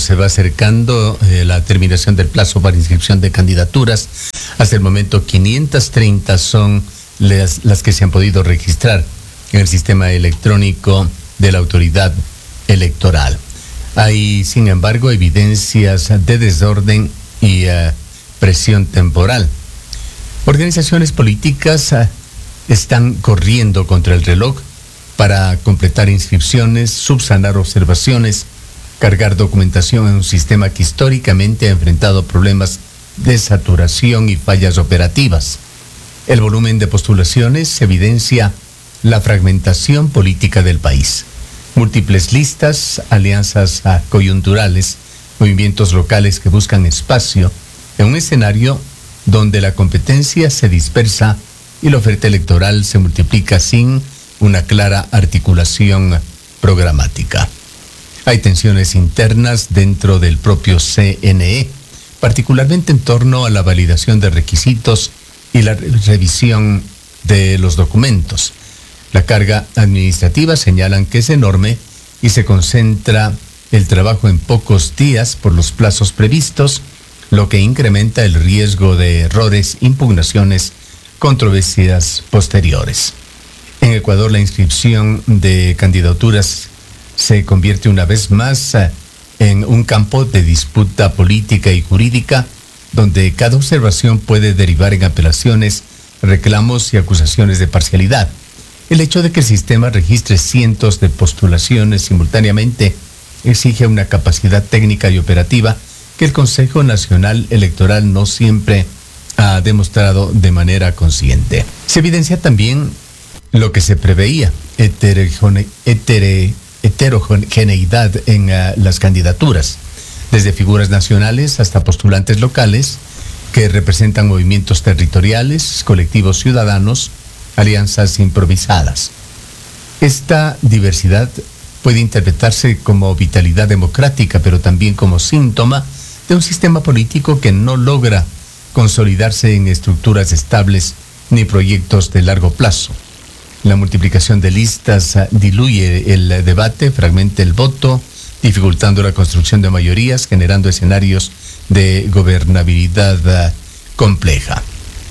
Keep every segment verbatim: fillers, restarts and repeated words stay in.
se va acercando eh, la terminación del plazo para inscripción de candidaturas. Hasta el momento quinientas treinta son las, las que se han podido registrar en el sistema electrónico de la autoridad electoral. Hay, sin embargo, evidencias de desorden y uh, presión temporal. Organizaciones políticas uh, están corriendo contra el reloj para completar inscripciones, subsanar observaciones, cargar documentación en un sistema que históricamente ha enfrentado problemas de saturación y fallas operativas. El volumen de postulaciones evidencia la fragmentación política del país. Múltiples listas, alianzas coyunturales, movimientos locales que buscan espacio en un escenario donde la competencia se dispersa y la oferta electoral se multiplica sin una clara articulación programática. Hay tensiones internas dentro del propio C N E, particularmente en torno a la validación de requisitos y la revisión de los documentos. La carga administrativa señalan que es enorme y se concentra el trabajo en pocos días por los plazos previstos, lo que incrementa el riesgo de errores, impugnaciones, controversias posteriores. En Ecuador, la inscripción de candidaturas se convierte una vez más en un campo de disputa política y jurídica, donde cada observación puede derivar en apelaciones, reclamos y acusaciones de parcialidad. El hecho de que el sistema registre cientos de postulaciones simultáneamente exige una capacidad técnica y operativa que el Consejo Nacional Electoral no siempre ha demostrado de manera consciente. Se evidencia también lo que se preveía, heterogene, hetere, heterogeneidad en uh, las candidaturas, desde figuras nacionales hasta postulantes locales que representan movimientos territoriales, colectivos ciudadanos, alianzas improvisadas. Esta diversidad puede interpretarse como vitalidad democrática, pero también como síntoma de un sistema político que no logra consolidarse en estructuras estables ni proyectos de largo plazo. La multiplicación de listas diluye el debate, fragmenta el voto, dificultando la construcción de mayorías, generando escenarios de gobernabilidad compleja.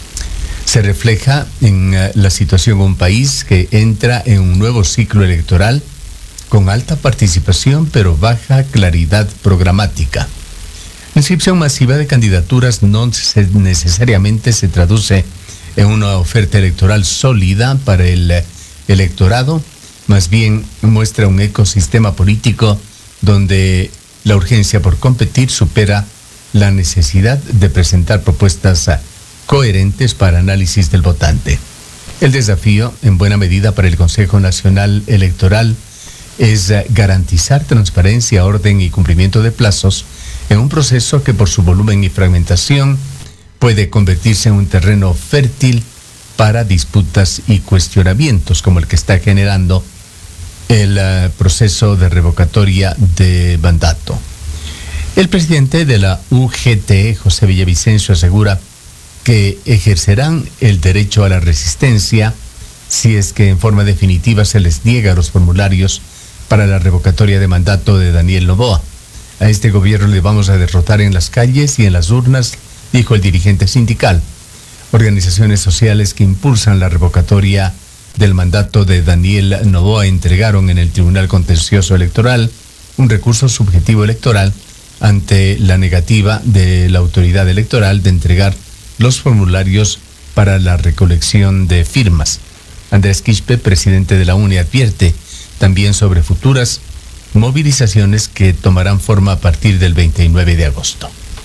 Se refleja en la situación de un país que entra en un nuevo ciclo electoral con alta participación pero baja claridad programática. La inscripción masiva de candidaturas no necesariamente se traduce en una oferta electoral sólida para el electorado, más bien muestra un ecosistema político donde la urgencia por competir supera la necesidad de presentar propuestas coherentes para análisis del votante. El desafío, en buena medida para el Consejo Nacional Electoral, es garantizar transparencia, orden y cumplimiento de plazos en un proceso que por su volumen y fragmentación puede convertirse en un terreno fértil para disputas y cuestionamientos como el que está generando el uh, proceso de revocatoria de mandato. El presidente de la U G T, José Villavicencio, asegura que ejercerán el derecho a la resistencia si es que en forma definitiva se les niega los formularios para la revocatoria de mandato de Daniel Noboa. A este gobierno le vamos a derrotar en las calles y en las urnas, dijo el dirigente sindical. Organizaciones sociales que impulsan la revocatoria del mandato de Daniel Noboa entregaron en el Tribunal Contencioso Electoral un recurso subjetivo electoral ante la negativa de la autoridad electoral de entregar los formularios para la recolección de firmas. Andrés Quispe, presidente de la U N E, advierte también sobre futuras movilizaciones que tomarán forma a partir del veintinueve de agosto.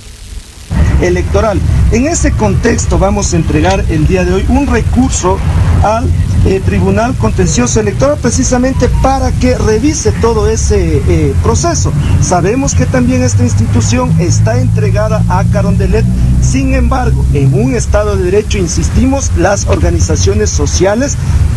Electoral. En ese contexto vamos a entregar el día de hoy un recurso al eh, Tribunal Contencioso Electoral precisamente para que revise todo ese eh, proceso. Sabemos que también esta institución está entregada a Carondelet, sin embargo, en un Estado de Derecho, insistimos, las organizaciones sociales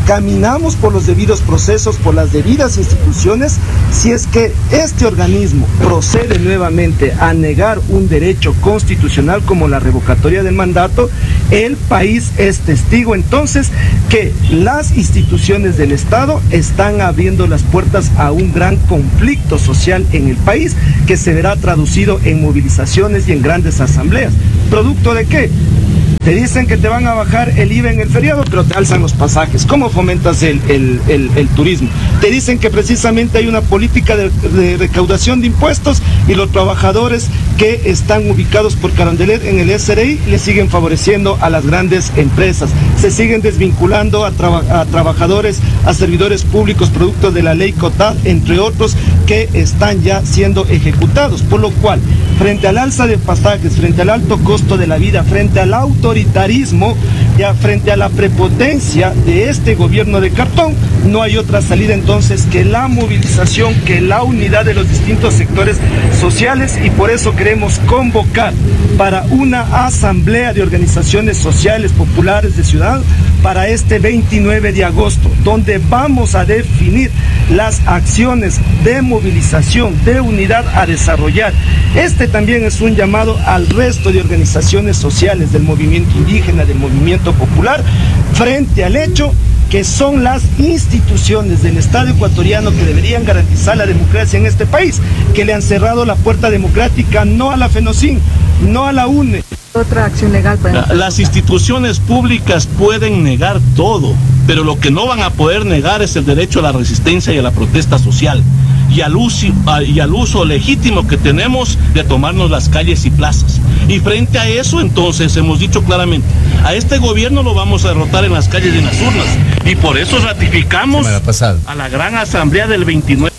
caminamos por los debidos procesos, por las debidas instituciones, si es que este organismo procede nuevamente a negar un derecho constitucional como la revocatoria del mandato, el país es testigo entonces que las instituciones del Estado están abriendo las puertas a un gran conflicto social en el país que se verá traducido en movilizaciones y en grandes asambleas. ¿Producto de qué? Te dicen que te van a bajar el I V A en el feriado, pero te alzan los pasajes. ¿Cómo fomentas el, el, el, el turismo? Te dicen que precisamente hay una política de, de recaudación de impuestos y los trabajadores que están ubicados por Carondelet en el S R I le siguen favoreciendo a las grandes empresas. Se siguen desvinculando a, traba, a trabajadores, a servidores públicos, producto de la ley COTAD, entre otros, que están ya siendo ejecutados. Por lo cual, frente al alza de pasajes, frente al alto costo de la vida, frente al autoritarismo, ya frente a la prepotencia de este gobierno de cartón, no hay otra salida entonces que la movilización, que la unidad de los distintos sectores sociales, y por eso queremos convocar para una asamblea de organizaciones sociales populares de ciudad para este veintinueve de agosto, donde vamos a definir las acciones de movilización, de unidad a desarrollar. Este también es un llamado al resto de organizaciones sociales del movimiento indígena, del movimiento popular, frente al hecho que son las instituciones del Estado ecuatoriano que deberían garantizar la democracia en este país, que le han cerrado la puerta democrática no a la FENOCIN, no a la U N E. Otra acción legal para... Las instituciones públicas pueden negar todo, pero lo que no van a poder negar es el derecho a la resistencia y a la protesta social, y al uso, y al uso legítimo que tenemos de tomarnos las calles y plazas. Y frente a eso, entonces, hemos dicho claramente, a este gobierno lo vamos a derrotar en las calles y en las urnas, y por eso ratificamos a la gran asamblea del veintinueve.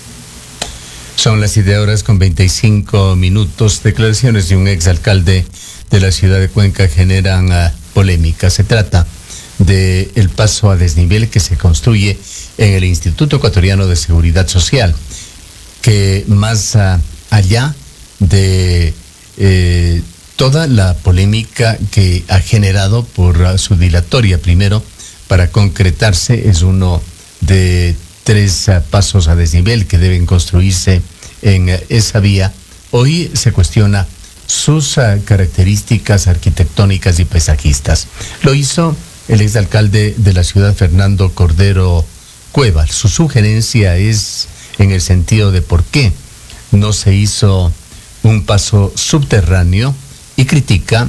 Son las siete horas con veinticinco minutos. Declaraciones de un exalcalde de la ciudad de Cuenca generan uh, polémica. Se trata de el paso a desnivel que se construye en el Instituto Ecuatoriano de Seguridad Social, que más uh, allá de eh, toda la polémica que ha generado por uh, su dilatoria, primero, para concretarse, es uno de tres uh, pasos a desnivel que deben construirse en uh, esa vía. Hoy se cuestiona sus uh, características arquitectónicas y paisajistas. Lo hizo el exalcalde de la ciudad, Fernando Cordero Cueva. Su sugerencia es en el sentido de por qué no se hizo un paso subterráneo y critica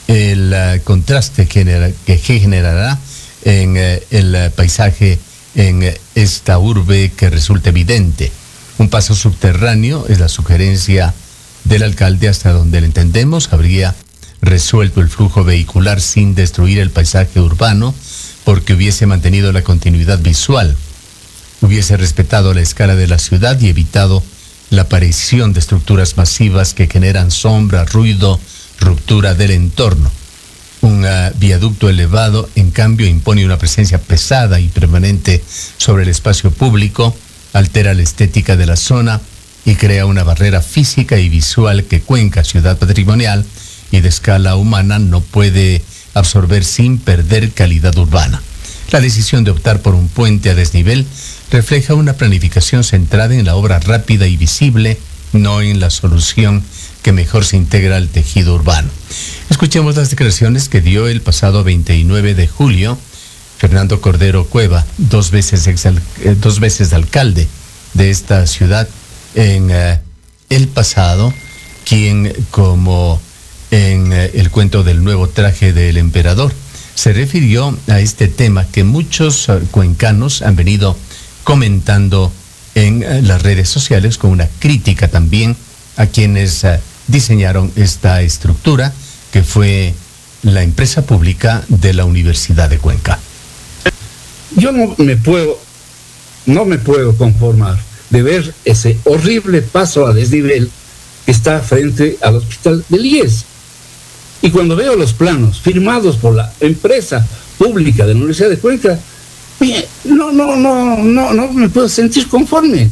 el uh, contraste genera, que generará en uh, el uh, paisaje en uh, esta urbe, que resulta evidente. Un paso subterráneo es la sugerencia del alcalde, hasta donde le entendemos, habría resuelto el flujo vehicular sin destruir el paisaje urbano, porque hubiese mantenido la continuidad visual, hubiese respetado la escala de la ciudad y evitado la aparición de estructuras masivas que generan sombra, ruido, ruptura del entorno. Un uh, viaducto elevado, en cambio, impone una presencia pesada y permanente sobre el espacio público, altera la estética de la zona y crea una barrera física y visual que Cuenca, ciudad patrimonial y de escala humana, no puede absorber sin perder calidad urbana. La decisión de optar por un puente a desnivel refleja una planificación centrada en la obra rápida y visible, no en la solución que mejor se integra al tejido urbano. Escuchemos las declaraciones que dio el pasado veintinueve de julio Fernando Cordero Cueva, dos veces, exal, eh, dos veces alcalde de esta ciudad en eh, el pasado, quien, como en eh, el cuento del nuevo traje del emperador, se refirió a este tema que muchos uh, cuencanos han venido comentando en uh, las redes sociales, con una crítica también a quienes uh, diseñaron esta estructura, que fue la empresa pública de la Universidad de Cuenca. Yo no me puedo, no me puedo conformar de ver ese horrible paso a desnivel que está frente al hospital del I E S. Y cuando veo los planos firmados por la empresa pública de la Universidad de Cuenca, no, no, no, no, no me puedo sentir conforme.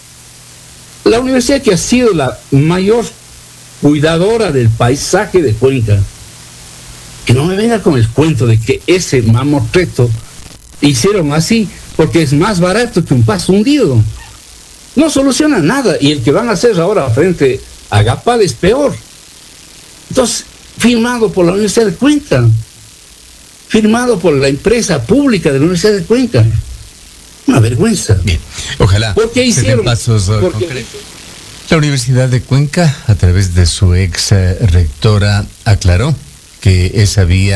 La universidad, que ha sido la mayor cuidadora del paisaje de Cuenca, que no me venga con el cuento de que ese mamotreto hicieron así porque es más barato que un paso hundido. No soluciona nada, y el que van a hacer ahora frente a Agapal es peor. Entonces, firmado por la Universidad de Cuenca, firmado por la empresa pública de la Universidad de Cuenca. Una vergüenza. Bien, ojalá ¿Por qué se den hicieron? pasos uh, Porque- concretos. La Universidad de Cuenca, a través de su ex eh, rectora, aclaró que esa vía